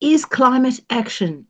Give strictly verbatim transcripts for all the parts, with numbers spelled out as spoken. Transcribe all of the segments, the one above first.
is climate action.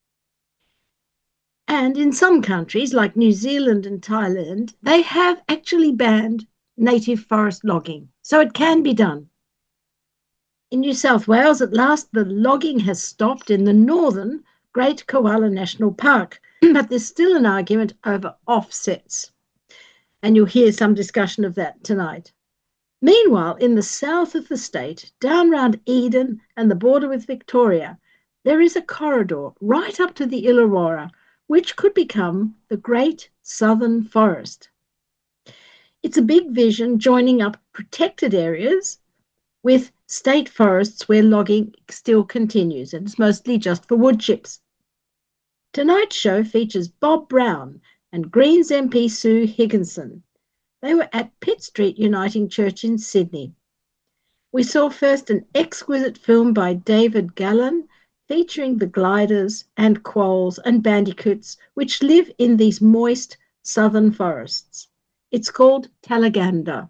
And in some countries, like New Zealand and Thailand, they have actually banned native forest logging. So it can be done. In New South Wales, at last, the logging has stopped in the northern Great Koala National Park, but there's still an argument over offsets. And you'll hear some discussion of that tonight. Meanwhile, in the south of the state, down round Eden and the border with Victoria, there is a corridor right up to the Illawarra, which could become the Great Southern Forest. It's a big vision joining up protected areas with state forests where logging still continues, and it's mostly just for wood chips. Tonight's show features Bob Brown and Greens M P Sue Higginson. They were at Pitt Street Uniting Church in Sydney. We saw first an exquisite film by David Gallen featuring the gliders and quolls and bandicoots which live in these moist southern forests. It's called Talaganda.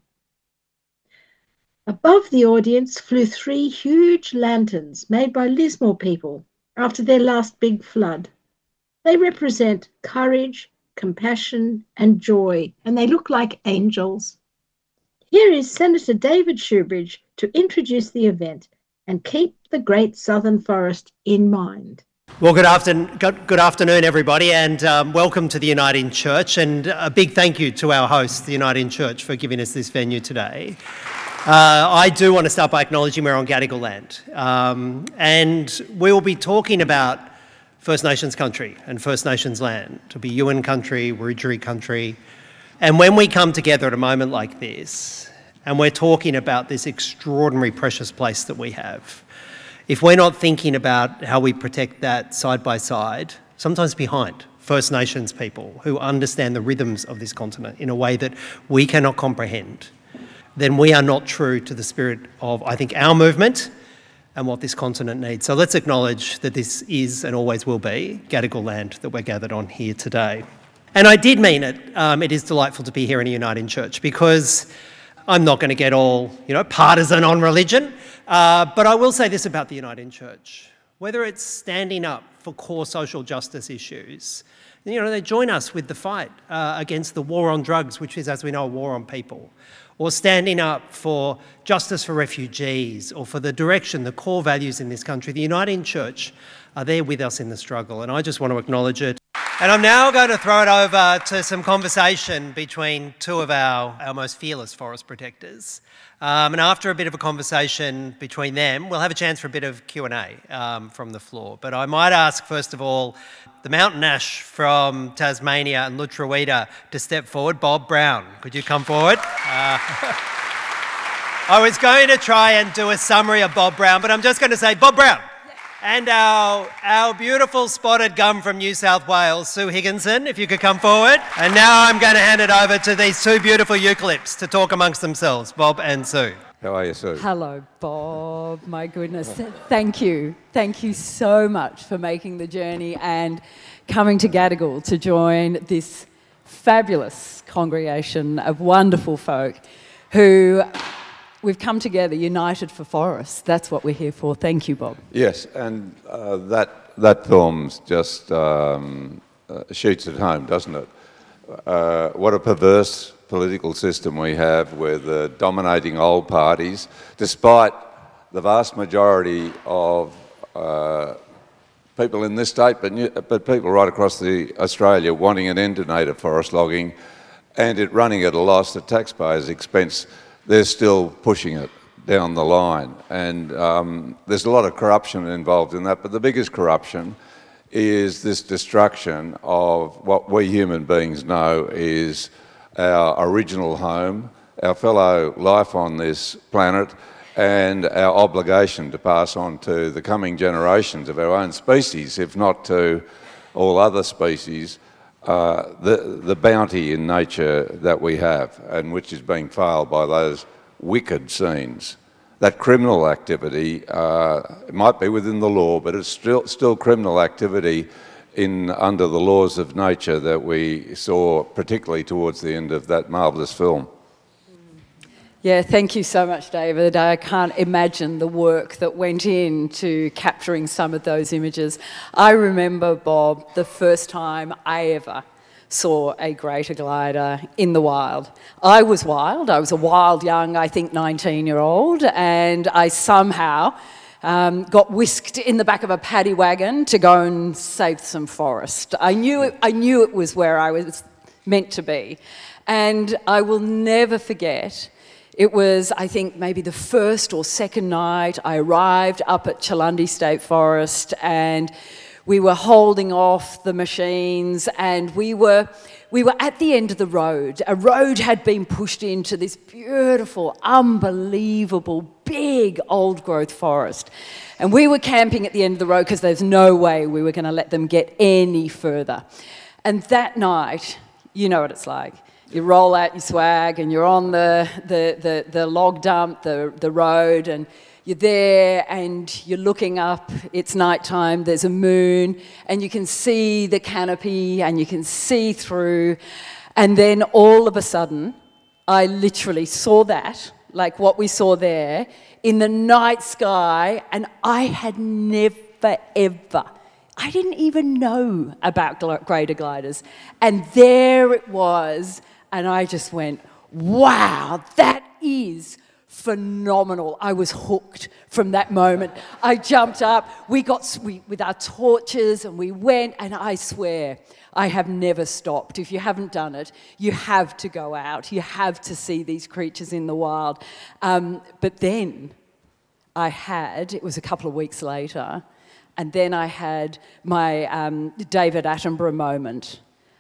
Above the audience flew three huge lanterns made by Lismore people after their last big flood. They represent courage, compassion and joy, and they look like angels. Here is Senator David Shoebridge to introduce the event and keep the Great Southern Forest in mind. Well, good afternoon, good, good afternoon everybody, and um, welcome to the Uniting Church, and a big thank you to our host, the Uniting Church, for giving us this venue today. Uh, I do want to start by acknowledging we're on Gadigal land, um, and we will be talking about First Nations country and First Nations land. It'll be Yuin country, Wiradjuri country, and when we come together at a moment like this, and we're talking about this extraordinary precious place that we have, if we're not thinking about how we protect that side by side, sometimes behind First Nations people who understand the rhythms of this continent in a way that we cannot comprehend, then we are not true to the spirit of, I think, our movement and what this continent needs. So let's acknowledge that this is and always will be Gadigal land that we're gathered on here today. And I did mean it. Um, it is delightful to be here in a Uniting Church, because I'm not going to get all, you know, partisan on religion, uh, but I will say this about the Uniting Church. Whether it's standing up for core social justice issues, you know, they join us with the fight uh, against the war on drugs, which is, as we know, a war on people, or standing up for justice for refugees, or for the direction, the core values in this country. The Uniting Church are there with us in the struggle, and I just want to acknowledge it. And I'm now going to throw it over to some conversation between two of our, our most fearless forest protectors. Um, and after a bit of a conversation between them, we'll have a chance for a bit of Q and A um, from the floor. But I might ask, first of all, the mountain ash from Tasmania and Lutruwita to step forward. Bob Brown, could you come forward? Uh, I was going to try and do a summary of Bob Brown, but I'm just going to say Bob Brown. And our, our beautiful spotted gum from New South Wales, Sue Higginson, if you could come forward. And now I'm going to hand it over to these two beautiful eucalypts to talk amongst themselves, Bob and Sue. How are you, Sue? Hello, Bob. My goodness. Thank you. Thank you so much for making the journey and coming to Gadigal to join this fabulous congregation of wonderful folk who we've come together united for forests. That's what we're here for. Thank you, Bob. Yes, and uh, that, that film just um, uh, shoots it home, doesn't it? Uh, what a perverse political system we have with uh, dominating old parties, despite the vast majority of uh, people in this state, but, new, but people right across the Australia wanting an end to native forest logging, and it running at a loss at taxpayers' expense. They're still pushing it down the line, and um, there's a lot of corruption involved in that, but the biggest corruption is this destruction of what we human beings know is our original home, our fellow life on this planet, and our obligation to pass on to the coming generations of our own species, if not to all other species, uh, the, the bounty in nature that we have, and which is being failed by those wicked scenes. That criminal activity, uh, it might be within the law, but it's still, still criminal activity in under the laws of nature that we saw, particularly towards the end of that marvellous film. Yeah, thank you so much, David. I can't imagine the work that went into capturing some of those images. I remember, Bob, the first time I ever saw a greater glider in the wild. I was wild. I was a wild young, I think, nineteen-year-old, and I somehow um, got whisked in the back of a paddy wagon to go and save some forest. I knew it, I knew it was where I was meant to be. And I will never forget, it was, I think, maybe the first or second night I arrived up at Chalundi State Forest, and we were holding off the machines, and we were, we were at the end of the road. A road had been pushed into this beautiful, unbelievable, big old-growth forest. And we were camping at the end of the road because there's no way we were going to let them get any further. And that night, you know what it's like. You roll out your swag and you're on the, the, the, the log dump, the, the road, and you're there and you're looking up, it's nighttime, there's a moon, and you can see the canopy and you can see through. And then all of a sudden, I literally saw that, like what we saw there, in the night sky, and I had never, ever, I didn't even know about greater gliders. And there it was. And I just went, wow, that is phenomenal. I was hooked from that moment. I jumped up, we got we, with our torches and we went, and I swear, I have never stopped. If you haven't done it, you have to go out. You have to see these creatures in the wild. Um, but then I had, it was a couple of weeks later, and then I had my um, David Attenborough moment.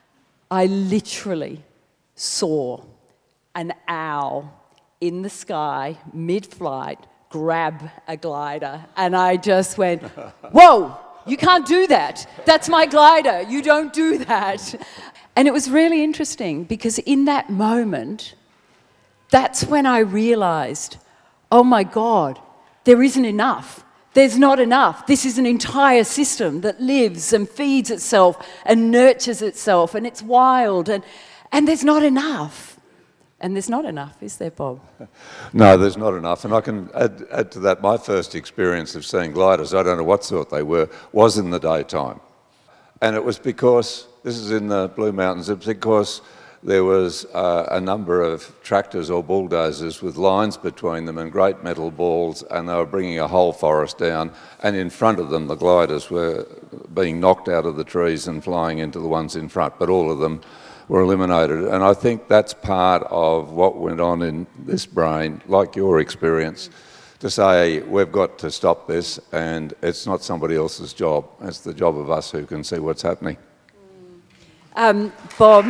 I literally saw an owl in the sky, mid-flight, grab a glider, and I just went, whoa, you can't do that. That's my glider. You don't do that. And it was really interesting because in that moment, that's when I realised, oh my God, there isn't enough. There's not enough. This is an entire system that lives and feeds itself and nurtures itself, and it's wild, and And there's not enough. And there's not enough, is there, Bob? No, there's not enough. And I can add, add to that, my first experience of seeing gliders, I don't know what sort they were, was in the daytime. And it was because, this is in the Blue Mountains, it was because there was uh, a number of tractors or bulldozers with lines between them and great metal balls, and they were bringing a whole forest down, and in front of them the gliders were being knocked out of the trees and flying into the ones in front, but all of them were eliminated. And I think that's part of what went on in this brain, like your experience, to say we've got to stop this, and it's not somebody else's job, it's the job of us who can see what's happening. Um, Bob,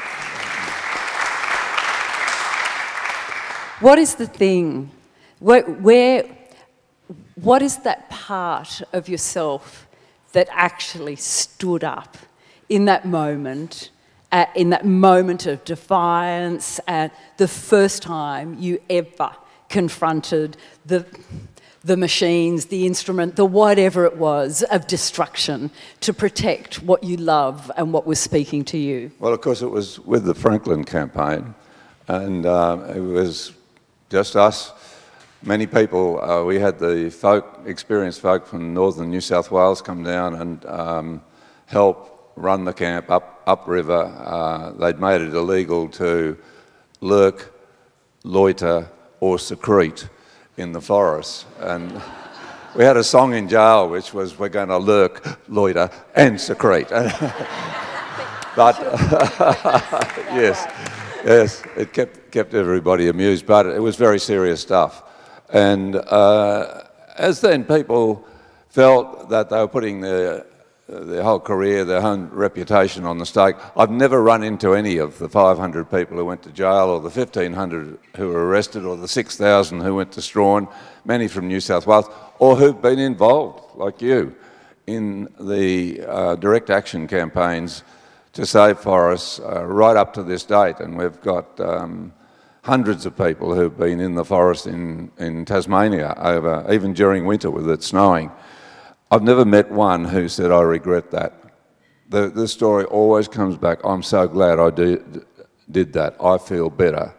what is the thing, where, where, what is that part of yourself that actually stood up in that moment, Uh, in that moment of defiance, and uh, the first time you ever confronted the, the machines, the instrument, the whatever it was of destruction to protect what you love and what was speaking to you? Well, of course, it was with the Franklin campaign, and um, it was just us. Many people, uh, we had the folk, experienced folk from northern New South Wales come down and um, help run the camp up upriver. Uh, they'd made it illegal to lurk, loiter or secrete in the forest. And we had a song in jail which was, we're going to lurk, loiter and secrete. But yes, yes, it kept, kept everybody amused, but it was very serious stuff. And uh, as then people felt that they were putting their their whole career, their own reputation on the stake. I've never run into any of the five hundred people who went to jail, or the fifteen hundred who were arrested, or the six thousand who went to Strahan, many from New South Wales, or who've been involved, like you, in the uh, direct action campaigns to save forests uh, right up to this date. And we've got um, hundreds of people who've been in the forest in, in Tasmania over, even during winter with it snowing. I've never met one who said, I regret that. The, the story always comes back, I'm so glad I do, did that. I feel better.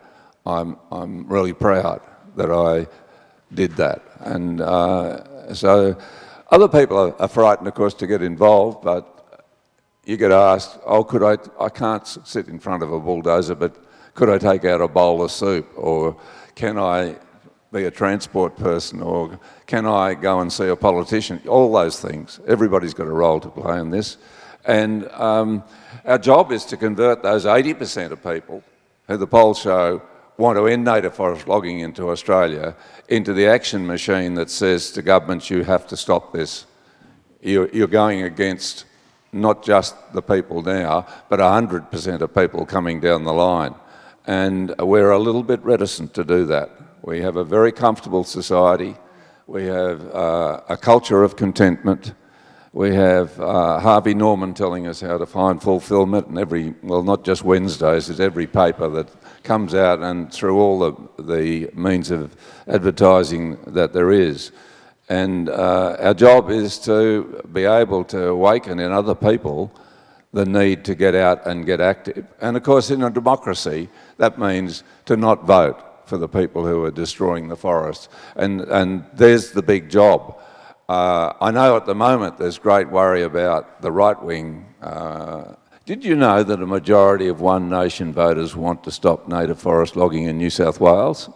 I'm, I'm really proud that I did that. And uh, so other people are, are frightened, of course, to get involved, but you get asked, oh, could I, I can't sit in front of a bulldozer, but could I take out a bowl of soup? Or can I be a transport person? Or can I go and see a politician? All those things. Everybody's got a role to play in this. And um, our job is to convert those eighty percent of people who the polls show want to end native forest logging into Australia into the action machine that says to governments, you have to stop this. You're, you're going against not just the people now, but one hundred percent of people coming down the line. And we're a little bit reticent to do that. We have a very comfortable society. We have uh, a culture of contentment. We have uh, Harvey Norman telling us how to find fulfilment, and every, well, not just Wednesdays, it's every paper that comes out and through all the, the means of advertising that there is. And uh, our job is to be able to awaken in other people the need to get out and get active. And of course, in a democracy, that means to not vote for the people who are destroying the forests. And, and there's the big job. Uh, I know at the moment there's great worry about the right wing. Uh, did you know that a majority of One Nation voters want to stop native forest logging in New South Wales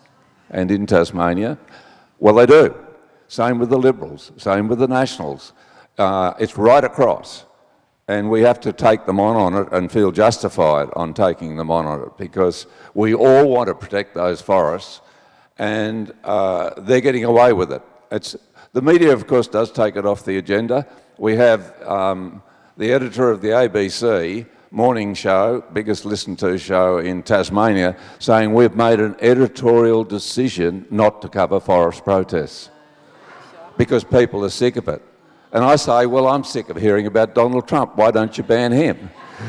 and in Tasmania? Well, they do. Same with the Liberals, same with the Nationals. Uh, it's right across. And we have to take them on on it and feel justified on taking them on on it, because we all want to protect those forests, and uh, they're getting away with it. It's, the media, of course, does take it off the agenda. We have um, the editor of the A B C morning show, biggest listened to show in Tasmania, saying we've made an editorial decision not to cover forest protests because people are sick of it. And I say, well, I'm sick of hearing about Donald Trump. Why don't you ban him?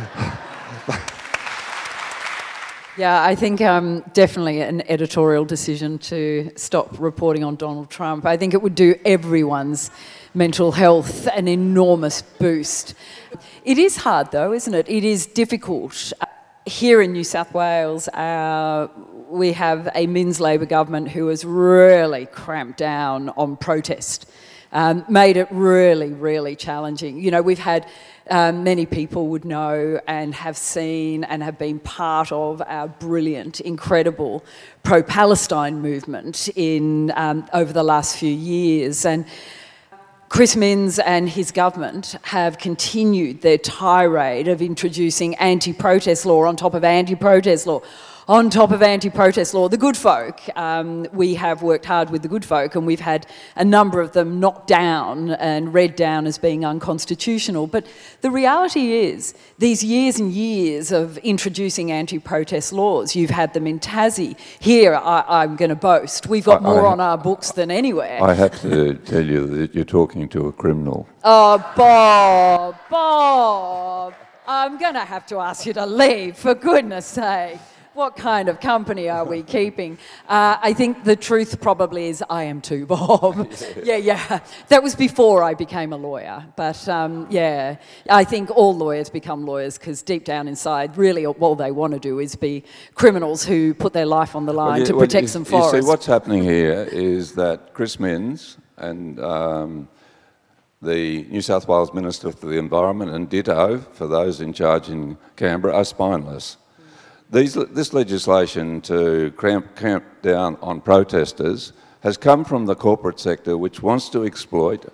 Yeah, I think um, definitely an editorial decision to stop reporting on Donald Trump. I think it would do everyone's mental health an enormous boost. It is hard though, isn't it? It is difficult. Here in New South Wales, uh, we have a Minns Labor government who has really cramped down on protest. Um, made it really, really challenging. You know, we've had, um, many people would know and have seen and have been part of our brilliant, incredible pro-Palestine movement in um, over the last few years. And Chris Minns and his government have continued their tirade of introducing anti-protest law on top of anti-protest law, on top of anti-protest law. The good folk, um, we have worked hard with the good folk, and we've had a number of them knocked down and read down as being unconstitutional. But the reality is, these years and years of introducing anti-protest laws, you've had them in Tassie. Here, I, I'm going to boast, we've got I, more I, on our books than anywhere. I have to tell you that you're talking to a criminal. Oh, Bob, Bob, I'm going to have to ask you to leave, for goodness sake. What kind of company are we keeping? Uh, I think the truth probably is I am too, Bob. yeah, yeah. That was before I became a lawyer. But um, yeah, I think all lawyers become lawyers because deep down inside, really all they want to do is be criminals who put their life on the line well, you, to protect well, some you, forests. You see, what's happening here is that Chris Minns and um, the New South Wales Minister for the Environment, and ditto for those in charge in Canberra, are spineless. These, this legislation to cramp, cramp down on protesters has come from the corporate sector, which wants to exploit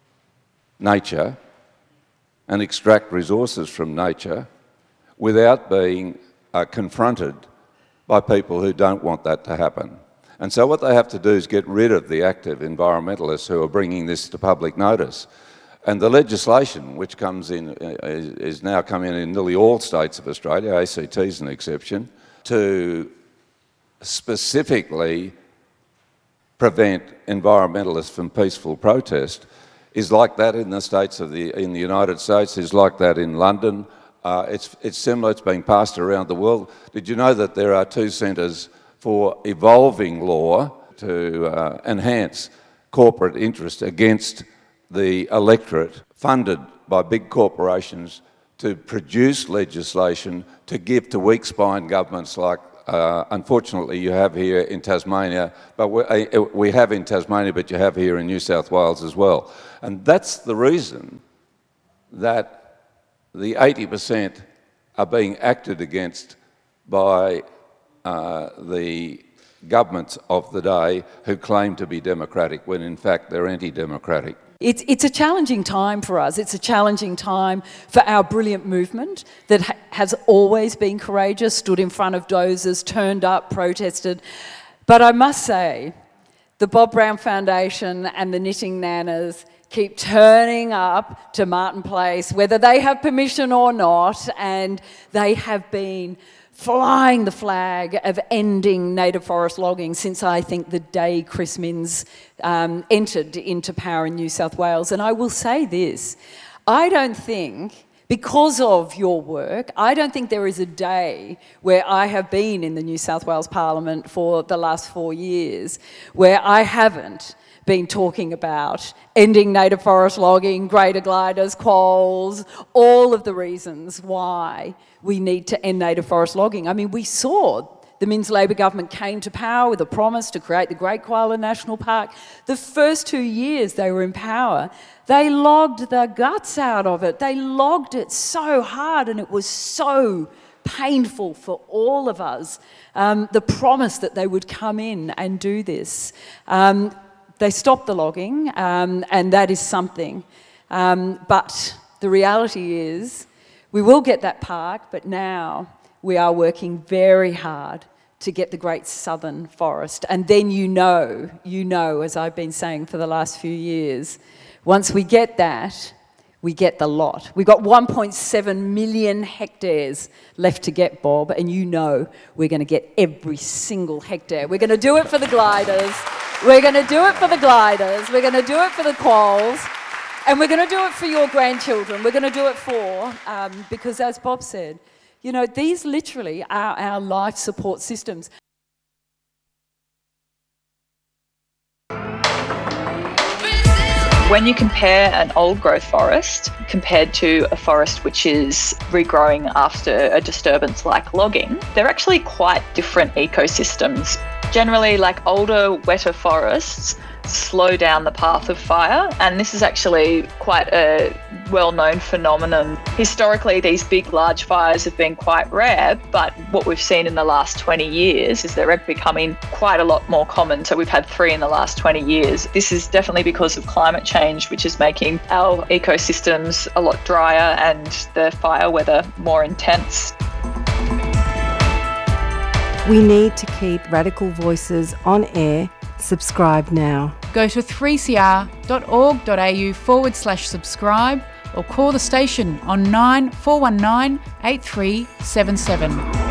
nature and extract resources from nature without being uh, confronted by people who don't want that to happen. And so what they have to do is get rid of the active environmentalists who are bringing this to public notice. And the legislation, which comes in, is now coming in in nearly all states of Australia, A C T is an exception, to specifically prevent environmentalists from peaceful protest, is like that in the states of the in the United States, is like that in London. Uh, it's it's similar. It's being passed around the world. Did you know that there are two centres for evolving law to uh, enhance corporate interest against the electorate, funded by big corporations to produce legislation to give to weak-spine governments like uh, unfortunately you have here in Tasmania, but we, uh, we have in Tasmania, but you have here in New South Wales as well. And that's the reason that the eighty percent are being acted against by uh, the governments of the day who claim to be democratic when in fact they're anti-democratic. It's, it's a challenging time for us. It's a challenging time for our brilliant movement that ha has always been courageous, stood in front of dozers, turned up, protested. But I must say, the Bob Brown Foundation and the Knitting Nanas keep turning up to Martin Place, whether they have permission or not, and they have been flying the flag of ending native forest logging since I think the day Chris Minns um, entered into power in New South Wales. And I will say this, I don't think, because of your work, I don't think there is a day where I have been in the New South Wales Parliament for the last four years where I haven't been talking about ending native forest logging, greater gliders, quolls, all of the reasons why we need to end native forest logging. I mean, we saw the Minns Labor government came to power with a promise to create the Great Koala National Park. The first two years they were in power, they logged the guts out of it. They logged it so hard, and it was so painful for all of us. Um, the promise that they would come in and do this. Um, They stopped the logging, um, and that is something. Um, but the reality is, we will get that park, but now we are working very hard to get the Great Southern Forest. And then you know, you know, as I've been saying for the last few years, once we get that, we get the lot. We've got one point seven million hectares left to get, Bob, and you know we're going to get every single hectare. We're going to do it for the gliders. We're going to do it for the gliders. We're going to do it for the quolls. And we're going to do it for your grandchildren. We're going to do it for, um, because as Bob said, you know, these literally are our life support systems. When you compare an old growth forest compared to a forest which is regrowing after a disturbance like logging, they're actually quite different ecosystems. Generally, like older, wetter forests slow down the path of fire, and this is actually quite a well-known phenomenon. Historically, these big, large fires have been quite rare, but what we've seen in the last twenty years is they're becoming quite a lot more common. So we've had three in the last twenty years. This is definitely because of climate change, which is making our ecosystems a lot drier and the fire weather more intense. We need to keep Radical Voices on air. Subscribe now. Go to three c r dot org dot a u forward slash subscribe or call the station on nine four one nine eight three seven seven.